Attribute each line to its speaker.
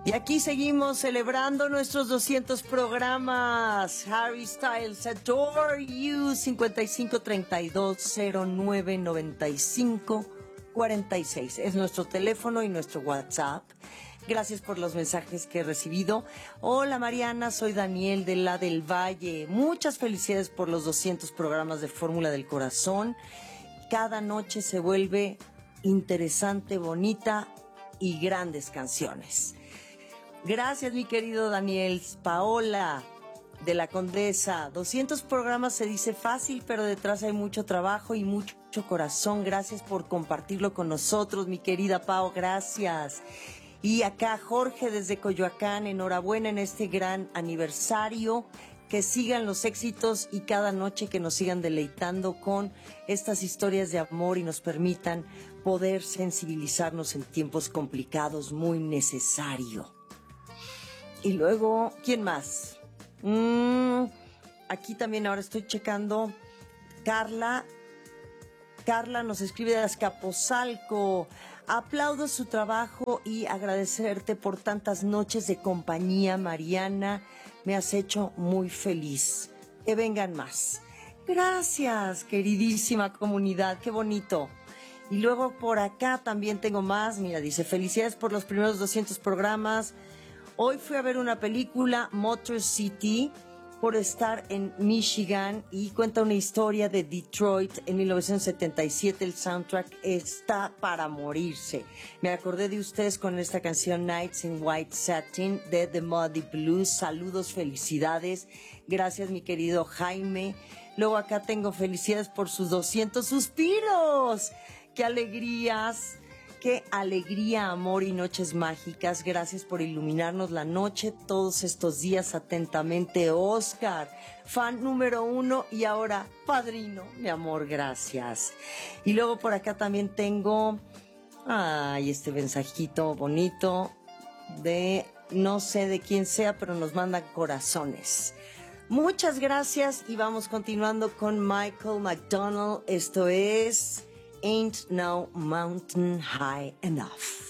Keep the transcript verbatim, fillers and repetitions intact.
Speaker 1: Y aquí seguimos celebrando nuestros doscientos programas. Harry Styles, Adore You, cincuenta y cinco treinta y dos cero nueve noventa y cinco cuarenta y seis. Es nuestro teléfono y nuestro WhatsApp. Gracias por los mensajes que he recibido. Hola Mariana, soy Daniel de la del Valle. Muchas felicidades por los doscientos programas de Fórmula del Corazón. Cada noche se vuelve interesante, bonita y grandes canciones. Gracias, mi querido Daniel. Paola, de la Condesa. doscientos programas se dice fácil, pero detrás hay mucho trabajo y mucho corazón. Gracias por compartirlo con nosotros, mi querida Pao. Gracias. Y acá Jorge desde Coyoacán. Enhorabuena en este gran aniversario. Que sigan los éxitos y cada noche que nos sigan deleitando con estas historias de amor y nos permitan poder sensibilizarnos en tiempos complicados. Muy necesario. Y luego, ¿quién más? Mm, aquí también ahora estoy checando. Carla. Carla nos escribe de Azcapotzalco. Aplaudo su trabajo y agradecerte por tantas noches de compañía, Mariana. Me has hecho muy feliz. Que vengan más. Gracias, queridísima comunidad. Qué bonito. Y luego por acá también tengo más. Mira, dice, felicidades por los primeros doscientos programas. Hoy fui a ver una película, Motor City, por estar en Michigan y cuenta una historia de Detroit en mil novecientos setenta y siete. El soundtrack está para morirse. Me acordé de ustedes con esta canción Nights in White Satin de The Muddy Blues. Saludos, felicidades. Gracias, mi querido Jaime. Luego acá tengo felicidades por sus doscientos suspiros. ¡Qué alegrías! Qué alegría, amor y noches mágicas. Gracias por iluminarnos la noche todos estos días atentamente. Oscar, fan número uno y ahora padrino, mi amor, gracias. Y luego por acá también tengo, ay, este mensajito bonito de, no sé de quién sea, pero nos mandan corazones. Muchas gracias y vamos continuando con Michael McDonald. Esto es Ain't No Mountain High Enough.